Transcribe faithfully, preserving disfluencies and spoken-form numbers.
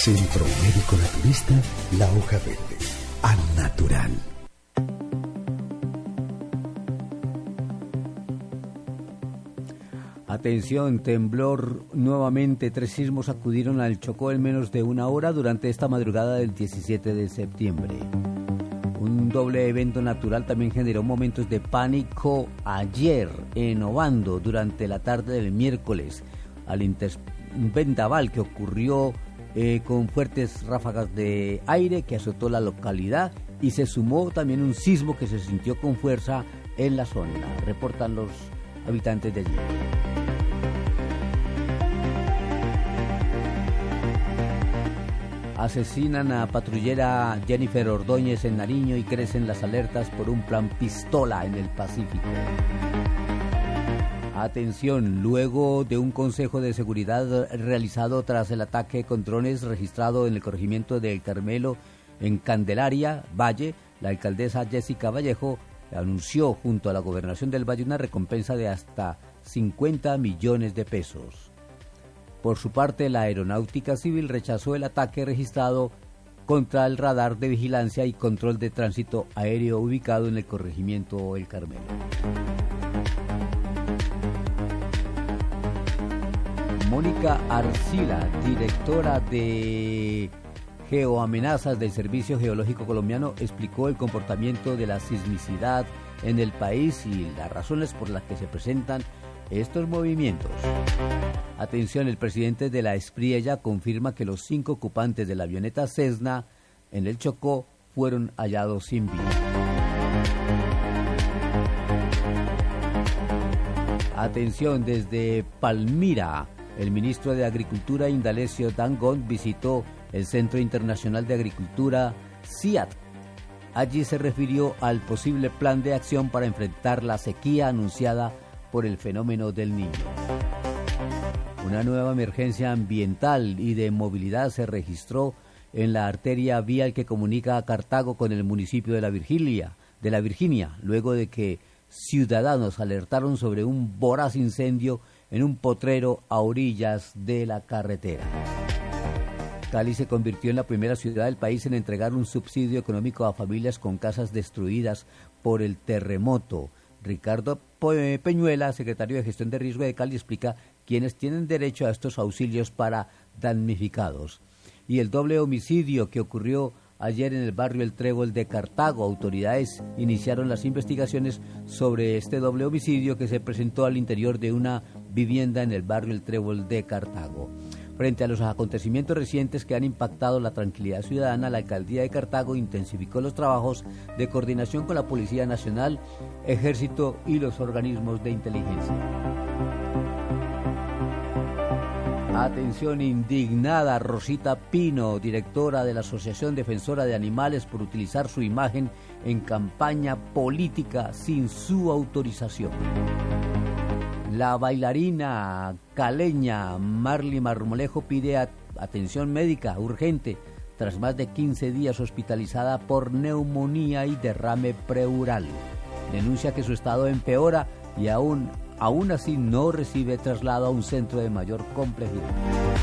Centro Médico Naturista La Hoja Verde. Al natural. Atención, temblor nuevamente. Tres sismos acudieron al Chocó en menos de una hora durante esta madrugada del diecisiete de septiembre. Un doble evento natural también generó momentos de pánico ayer en Obando durante la tarde del miércoles, al inter- un vendaval que ocurrió eh, con fuertes ráfagas de aire que azotó la localidad, y se sumó también un sismo que se sintió con fuerza en la zona, reportan los habitantes de allí. Asesinan a patrullera Jennifer Ordóñez en Nariño y crecen las alertas por un plan pistola en el Pacífico. Atención, luego de un consejo de seguridad realizado tras el ataque con drones registrado en el corregimiento de El Carmelo en Candelaria, Valle, la alcaldesa Jessica Vallejo anunció junto a la gobernación del Valle una recompensa de hasta cincuenta millones de pesos. Por su parte, la Aeronáutica Civil rechazó el ataque registrado contra el radar de vigilancia y control de tránsito aéreo ubicado en el corregimiento El Carmelo. Mónica Arcila, directora de Geoamenazas del Servicio Geológico Colombiano, explicó el comportamiento de la sismicidad en el país y las razones por las que se presentan estos movimientos. Atención, el presidente de la Espriella confirma que los cinco ocupantes de la avioneta Cessna en el Chocó fueron hallados sin vida. Atención, desde Palmira, el ministro de Agricultura Indalecio Dangond visitó el Centro Internacional de Agricultura C I A T. Allí se refirió al posible plan de acción para enfrentar la sequía anunciada por el fenómeno del Niño. Una nueva emergencia ambiental y de movilidad se registró en la arteria vial que comunica a Cartago con el municipio de la Virginia, de la Virginia, luego de que ciudadanos alertaron sobre un voraz incendio en un potrero a orillas de la carretera. Cali se convirtió en la primera ciudad del país en entregar un subsidio económico a familias con casas destruidas por el terremoto. Ricardo Peñuela, secretario de Gestión de Riesgo de Cali, explica quiénes tienen derecho a estos auxilios para damnificados. Y el doble homicidio que ocurrió ayer en el barrio El Trébol de Cartago. Autoridades iniciaron las investigaciones sobre este doble homicidio que se presentó al interior de una vivienda en el barrio El Trébol de Cartago. Frente a los acontecimientos recientes que han impactado la tranquilidad ciudadana, la alcaldía de Cartago intensificó los trabajos de coordinación con la Policía Nacional, Ejército y los organismos de inteligencia. Atención, indignada Rosita Pino, directora de la Asociación Defensora de Animales, por utilizar su imagen en campaña política sin su autorización. La bailarina caleña Marly Marmolejo pide a- atención médica urgente tras más de quince días hospitalizada por neumonía y derrame pleural. Denuncia que su estado empeora y aún, aún así no recibe traslado a un centro de mayor complejidad.